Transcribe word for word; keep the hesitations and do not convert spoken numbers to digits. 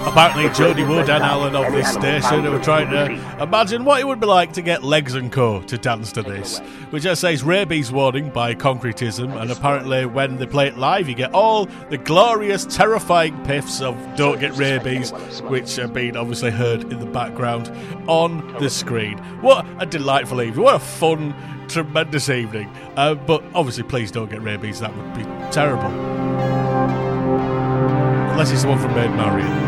apparently Jodie Wood and Alan of this station who were trying to imagine what it would be like to get Legs and Co to dance to this, which just says rabies warning by Concretism, and apparently when they play it live you get all the glorious, terrifying piffs of Don't Get Rabies, which are being obviously heard in the background on the screen. What a delightful evening, what a fun, tremendous evening. Uh, but obviously please don't get rabies, that would be terrible. Unless it's the one from Maid Marian.